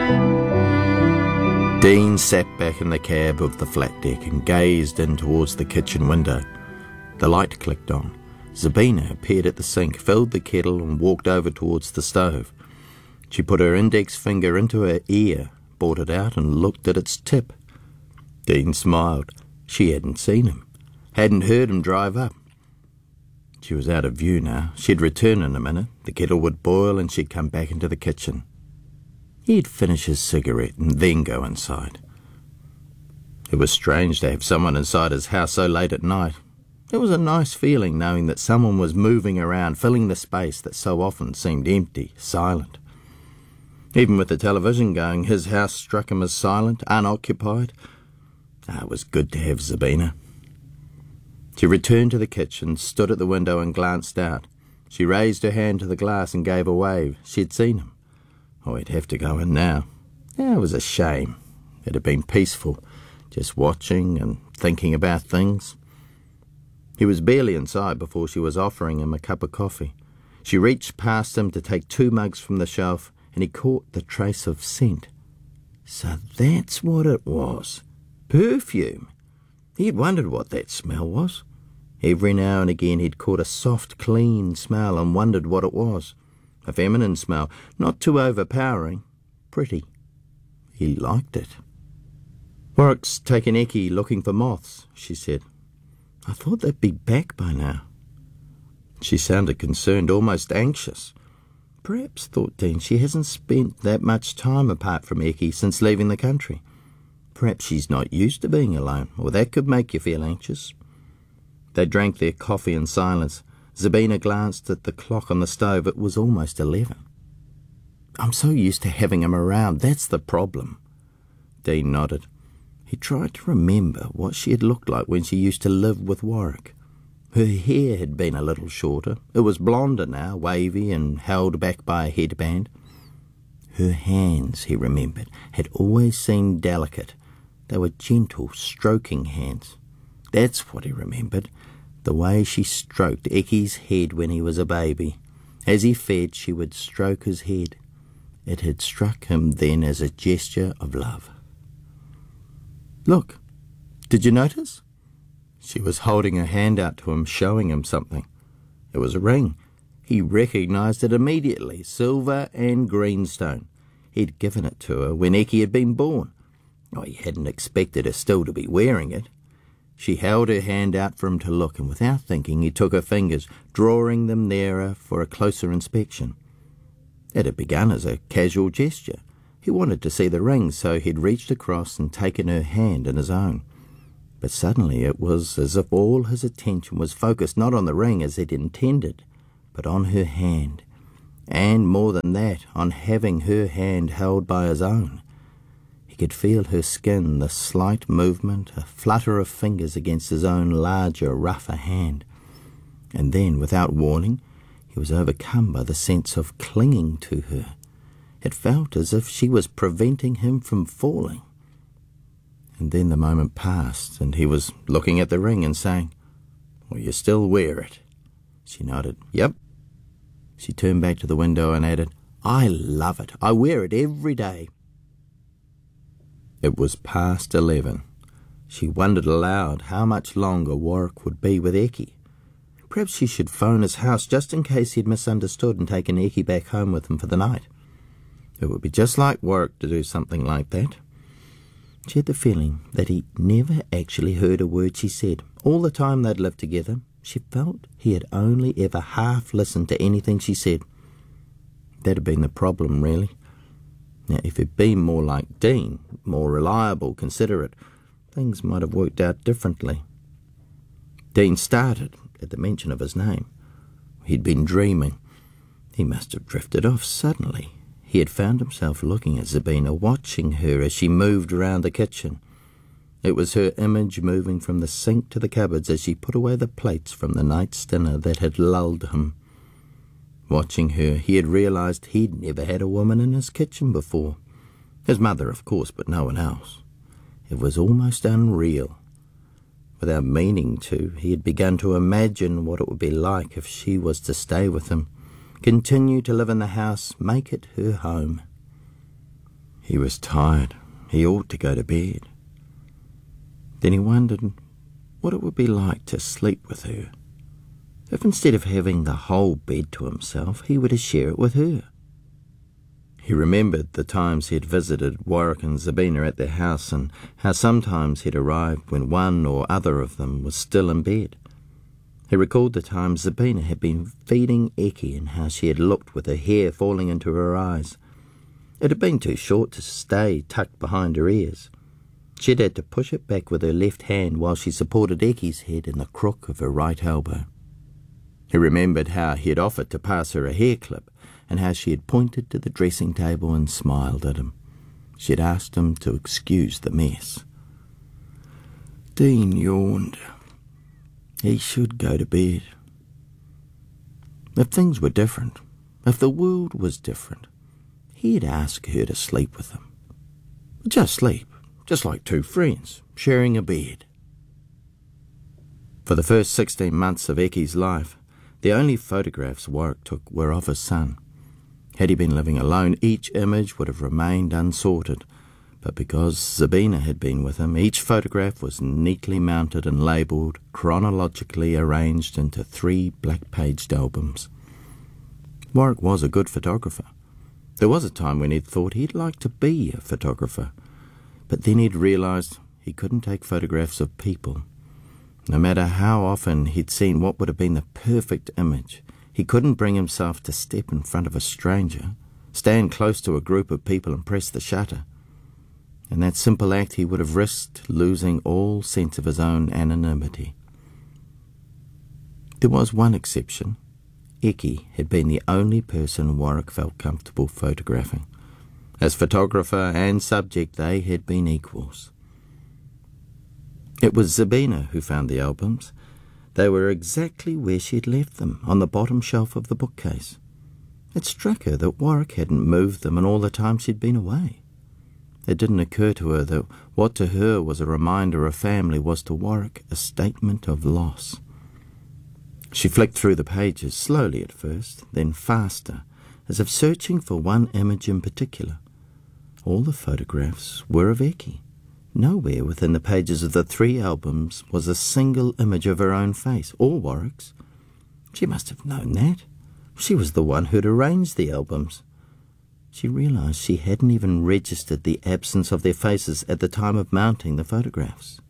Dean sat back in the cab of the flat deck and gazed in towards the kitchen window. The light clicked on. Zabina appeared at the sink, filled the kettle and walked over towards the stove. She put her index finger into her ear, brought it out and looked at its tip. Dean smiled. She hadn't seen him, hadn't heard him drive up. She was out of view now. She'd return in a minute. The kettle would boil and she'd come back into the kitchen. He'd finish his cigarette and then go inside. It was strange to have someone inside his house so late at night. It was a nice feeling knowing that someone was moving around, filling the space that so often seemed empty, silent. Even with the television going, his house struck him as silent, unoccupied. It was good to have Zabina. She returned to the kitchen, stood at the window and glanced out. She raised her hand to the glass and gave a wave. She'd seen him. Oh, he'd have to go in now. It was a shame. It had been peaceful, just watching and thinking about things. He was barely inside before she was offering him a cup of coffee. She reached past him to take 2 mugs from the shelf, and he caught the trace of scent. So that's what it was. Perfume. He'd wondered what that smell was. Every now and again he'd caught a soft, clean smell and wondered what it was. A feminine smell, not too overpowering, pretty. He liked it. "Warwick's taken Eki looking for moths," she said. "I thought they'd be back by now." She sounded concerned, almost anxious. Perhaps, thought Dean, she hasn't spent that much time apart from Eki since leaving the country. Perhaps she's not used to being alone, or that could make you feel anxious. They drank their coffee in silence. Zabina glanced at the clock on the stove. It was almost 11. "I'm so used to having him around, that's the problem." Dean nodded. He tried to remember what she had looked like when she used to live with Warwick. Her hair had been a little shorter. It was blonder now, wavy and held back by a headband. Her hands, he remembered, had always seemed delicate. They were gentle, stroking hands. That's what he remembered, the way she stroked Eki's head when he was a baby. As he fed, she would stroke his head. It had struck him then as a gesture of love. "Look, did you notice?" She was holding her hand out to him, showing him something. It was a ring. He recognised it immediately, silver and greenstone. He'd given it to her when Eki had been born. He hadn't expected her still to be wearing it. She held her hand out for him to look, and without thinking he took her fingers, drawing them nearer for a closer inspection. It had begun as a casual gesture. He wanted to see the ring, so he'd reached across and taken her hand in his own. But suddenly it was as if all his attention was focused not on the ring as he'd intended, but on her hand, and more than that, on having her hand held by his own. He could feel her skin, the slight movement, a flutter of fingers against his own larger, rougher hand. And then, without warning, he was overcome by the sense of clinging to her. It felt as if she was preventing him from falling. And then the moment passed, and he was looking at the ring and saying, "Well, you still wear it?" She nodded. "Yep." She turned back to the window and added, "I love it. I wear it every day." It was past 11. She wondered aloud how much longer Warwick would be with Eki. Perhaps she should phone his house just in case he'd misunderstood and taken Eki back home with him for the night. It would be just like Warwick to do something like that. She had the feeling that he never actually heard a word she said. All the time they'd lived together, she felt he had only ever half listened to anything she said. That had been the problem, really. Now, if he'd been more like Dean, more reliable, considerate, things might have worked out differently. Dean started at the mention of his name. He'd been dreaming. He must have drifted off suddenly. He had found himself looking at Zabina, watching her as she moved around the kitchen. It was her image moving from the sink to the cupboards as she put away the plates from the night's dinner that had lulled him. Watching her, he had realised he'd never had a woman in his kitchen before. His mother, of course, but no one else. It was almost unreal. Without meaning to, he had begun to imagine what it would be like if she was to stay with him, continue to live in the house, make it her home. He was tired. He ought to go to bed. Then he wondered what it would be like to sleep with her, if instead of having the whole bed to himself, he were to share it with her. He remembered the times he had visited Warwick and Zabina at their house, and how sometimes he'd arrived when one or other of them was still in bed. He recalled the times Zabina had been feeding Eki and how she had looked with her hair falling into her eyes. It had been too short to stay tucked behind her ears. She had had to push it back with her left hand while she supported Eki's head in the crook of her right elbow. He remembered how he had offered to pass her a hair clip and how she had pointed to the dressing table and smiled at him. She had asked him to excuse the mess. Dean yawned. He should go to bed. If things were different, if the world was different, he'd ask her to sleep with him. Just sleep, just like two friends, sharing a bed. For the first 16 months of Eki's life, the only photographs Warwick took were of his son. Had he been living alone, each image would have remained unsorted, but because Zabina had been with him, each photograph was neatly mounted and labelled, chronologically arranged into 3 black-paged albums. Warwick was a good photographer. There was a time when he'd thought he'd like to be a photographer, but then he'd realised he couldn't take photographs of people. No matter how often he'd seen what would have been the perfect image, he couldn't bring himself to step in front of a stranger, stand close to a group of people and press the shutter. In that simple act he would have risked losing all sense of his own anonymity. There was one exception. Eki had been the only person Warwick felt comfortable photographing. As photographer and subject they had been equals. It was Zabina who found the albums. They were exactly where she had left them, on the bottom shelf of the bookcase. It struck her that Warwick hadn't moved them in all the time she'd been away. It didn't occur to her that what to her was a reminder of family was to Warwick a statement of loss. She flicked through the pages, slowly at first, then faster, as if searching for one image in particular. All the photographs were of Eki. Nowhere within the pages of the 3 albums was a single image of her own face, or Warwick's. She must have known that. She was the one who'd arranged the albums. She realised she hadn't even registered the absence of their faces at the time of mounting the photographs.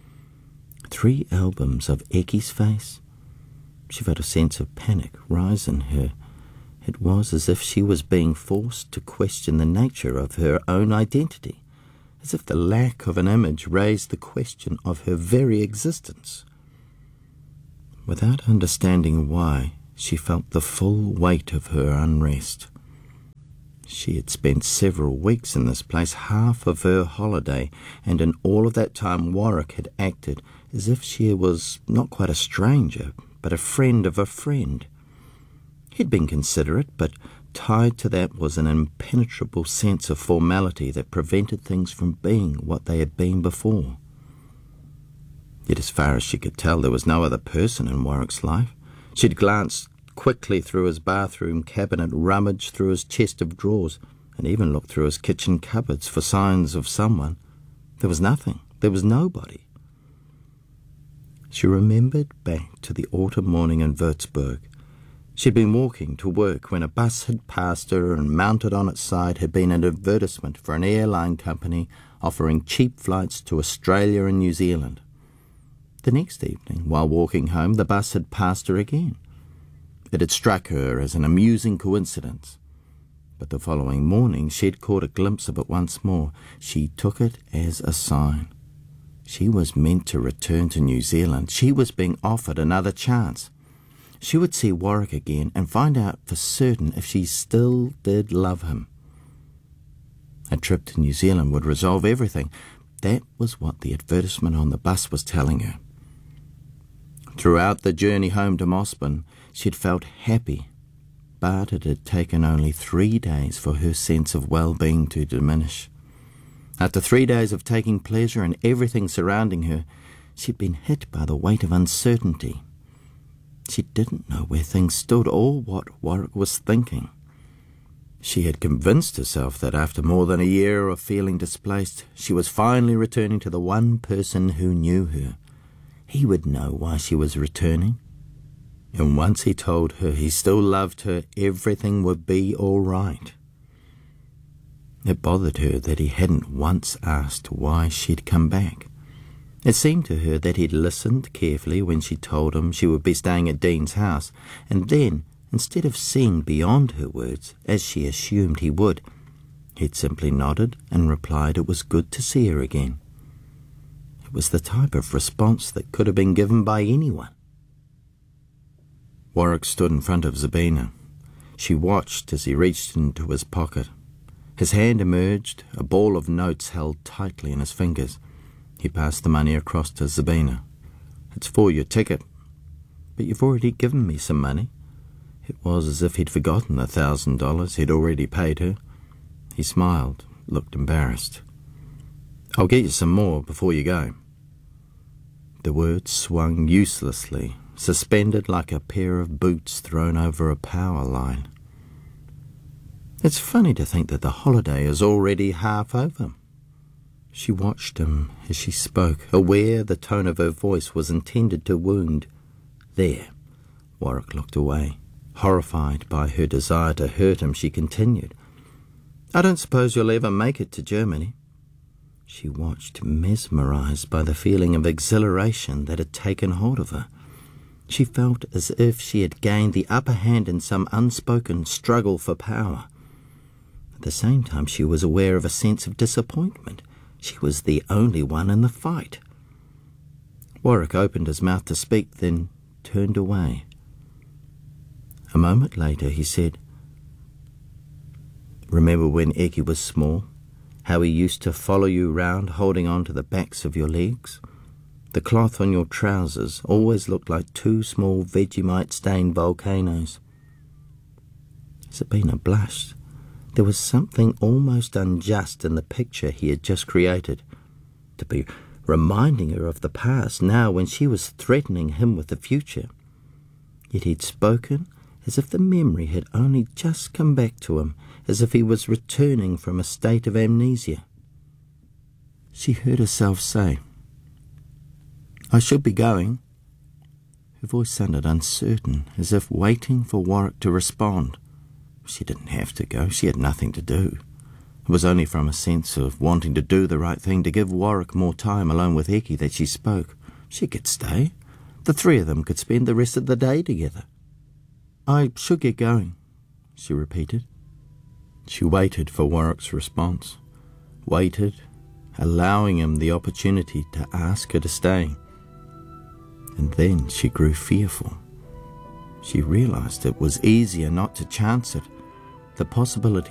3 albums of Eki's face. She felt a sense of panic rise in her. It was as if she was being forced to question the nature of her own identity, as if the lack of an image raised the question of her very existence. Without understanding why, she felt the full weight of her unrest. She had spent several weeks in this place, half of her holiday, and in all of that time Warwick had acted as if she was not quite a stranger, but a friend of a friend. He'd been considerate, but tied to that was an impenetrable sense of formality that prevented things from being what they had been before. Yet as far as she could tell, there was no other person in Warwick's life. She'd glanced quickly through his bathroom cabinet, rummaged through his chest of drawers, and even looked through his kitchen cupboards for signs of someone. There was nothing. There was nobody. She remembered back to the autumn morning in Würzburg. She'd been walking to work when a bus had passed her, and mounted on its side had been an advertisement for an airline company offering cheap flights to Australia and New Zealand. The next evening, while walking home, the bus had passed her again. It had struck her as an amusing coincidence. But the following morning she had caught a glimpse of it once more. She took it as a sign. She was meant to return to New Zealand. She was being offered another chance. She would see Warwick again and find out for certain if she still did love him. A trip to New Zealand would resolve everything. That was what the advertisement on the bus was telling her. Throughout the journey home to Mossburn, she had felt happy, but it had taken only 3 days for her sense of well-being to diminish. After 3 days of taking pleasure in everything surrounding her, she'd been hit by the weight of uncertainty. She didn't know where things stood or what Warwick was thinking. She had convinced herself that after more than a year of feeling displaced, she was finally returning to the one person who knew her. He would know why she was returning. And once he told her he still loved her, everything would be all right. It bothered her that he hadn't once asked why she'd come back. It seemed to her that he'd listened carefully when she told him she would be staying at Dean's house, and then, instead of seeing beyond her words, as she assumed he would, he'd simply nodded and replied it was good to see her again. It was the type of response that could have been given by anyone. Warwick stood in front of Zabina. She watched as he reached into his pocket. His hand emerged, a ball of notes held tightly in his fingers. He passed the money across to Zabina. "It's for your ticket." "But you've already given me some money." It was as if he'd forgotten the $1,000 he'd already paid her. He smiled, looked embarrassed. "I'll get you some more before you go." The words swung uselessly, suspended like a pair of boots thrown over a power line. It's funny to think that the holiday is already half over. She watched him as she spoke, aware the tone of her voice was intended to wound. "There." Warwick looked away. Horrified by her desire to hurt him, she continued, "I don't suppose you'll ever make it to Germany." She watched, mesmerized by the feeling of exhilaration that had taken hold of her. She felt as if she had gained the upper hand in some unspoken struggle for power. At the same time, she was aware of a sense of disappointment. She was the only one in the fight. Warwick opened his mouth to speak, then turned away. A moment later he said, "Remember when Eki was small? How he used to follow you round holding on to the backs of your legs? The cloth on your trousers always looked like two small Vegemite-stained volcanoes." Sabina blushed. There was something almost unjust in the picture he had just created. To be reminding her of the past now when she was threatening him with the future. Yet he'd spoken as if the memory had only just come back to him, as if he was returning from a state of amnesia. She heard herself say, "I should be going." Her voice sounded uncertain, as if waiting for Warwick to respond. She didn't have to go. She had nothing to do. It was only from a sense of wanting to do the right thing, to give Warwick more time alone with Eki, that she spoke. She could stay. The three of them could spend the rest of the day together. "I should get going," she repeated. She waited for Warwick's response. Waited, allowing him the opportunity to ask her to stay. And then she grew fearful. She realized it was easier not to chance it. The possibility